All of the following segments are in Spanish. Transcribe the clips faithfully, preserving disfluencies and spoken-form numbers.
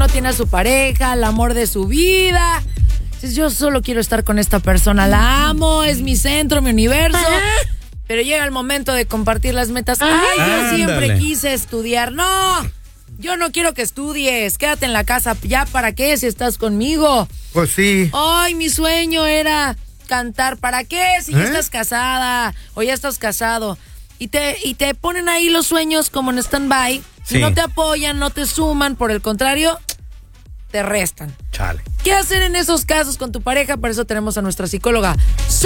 no tiene a su pareja, el amor de su vida. Dices, yo solo quiero estar con esta persona, la amo, es mi centro, mi universo. Pero llega el momento de compartir las metas. Ay, yo Ándale. siempre quise estudiar. No, yo no quiero que estudies. Quédate en la casa. ¿Ya para qué si estás conmigo? Pues sí. Ay, mi sueño era cantar. ¿Para qué si ya ¿Eh? estás casada o ya estás casado? Y te, y te ponen ahí los sueños como en stand-by. Sí. Y no te apoyan, no te suman. Por el contrario, te restan. Chale. ¿Qué hacer en esos casos con tu pareja? Para eso tenemos a nuestra psicóloga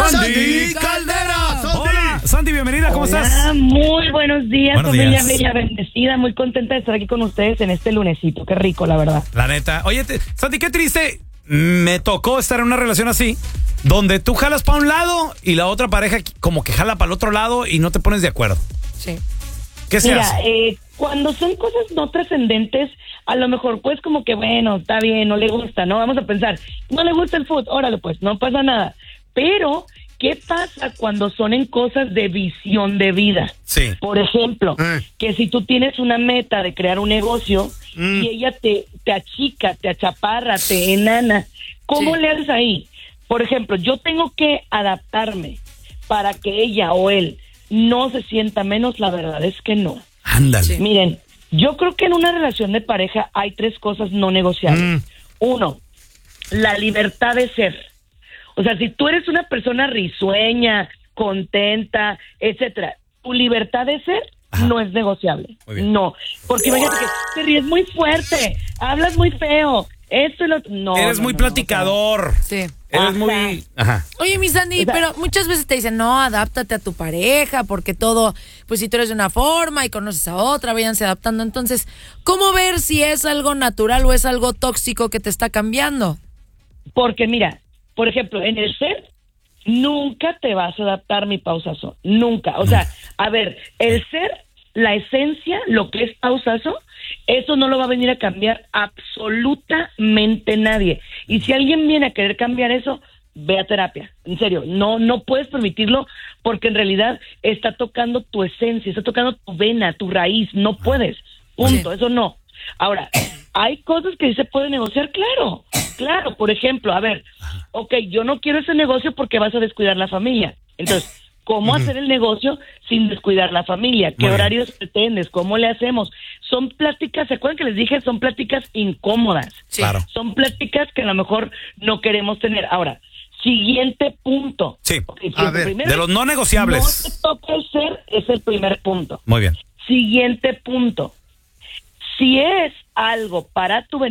Sandy Caldera. Sandy. Hola, Sandy, bienvenida, ¿cómo Hola, estás? muy buenos días, Buenos familia días. bella, bendecida, muy contenta de estar aquí con ustedes en este lunesito, qué rico, la verdad. La neta. Oye, te- Sandy, qué triste. Me tocó estar en una relación así, donde tú jalas para un lado y la otra pareja como que jala para el otro lado y no te pones de acuerdo. Sí. ¿Qué se Mira, hace? eh, cuando son cosas no trascendentes, a lo mejor pues como que bueno, está bien, no le gusta, ¿no? Vamos a pensar, no le gusta el fútbol, órale pues, no pasa nada. Pero, ¿qué pasa cuando son en cosas de visión de vida? Sí. Por ejemplo, Eh. que si tú tienes una meta de crear un negocio Mm. y ella te, te achica, te achaparra, te enana, ¿cómo Sí. le haces ahí? Por ejemplo, yo tengo que adaptarme para que ella o él no se sienta menos, la verdad es que no. Ándale. Sí. Miren, yo creo que en una relación de pareja hay tres cosas no negociables. Mm. Uno, la libertad de ser. O sea, si tú eres una persona risueña, contenta, etcétera, tu libertad de ser Ajá. no es negociable. Muy bien. No, porque imagínate que te ríes muy fuerte, hablas muy feo, esto y lo no. Eres no, muy no, platicador. Sí. Eres Ajá. muy... Ajá. Oye, mi Sandy, O sea- pero muchas veces te dicen, no, adáptate a tu pareja, porque todo, pues si tú eres de una forma y conoces a otra, váyanse adaptando. Entonces, ¿cómo ver si es algo natural o es algo tóxico que te está cambiando? Porque mira, por ejemplo, en el ser, nunca te vas a adaptar, mi pausazo, nunca. O sea, a ver, el ser, la esencia, lo que es pausazo, eso no lo va a venir a cambiar absolutamente nadie. Y si alguien viene a querer cambiar eso, ve a terapia, en serio, no no puedes permitirlo porque en realidad está tocando tu esencia, está tocando tu vena, tu raíz, no puedes, punto, Sí. eso no. Ahora, hay cosas que sí se pueden negociar, claro, claro, por ejemplo, a ver, ok, yo no quiero ese negocio porque vas a descuidar la familia, entonces, ¿cómo hacer el negocio sin descuidar la familia? ¿Qué Muy bien. horarios pretendes? ¿Cómo le hacemos? Son pláticas, ¿se acuerdan que les dije? Son pláticas incómodas. Sí. Claro. Son pláticas que a lo mejor no queremos tener. Ahora, siguiente punto. Sí. Ok, A fíjate, ver, primero, De los no no negociables. te toca el ser, es el primer punto. Muy bien. Siguiente punto. Si es algo para tu beneficio,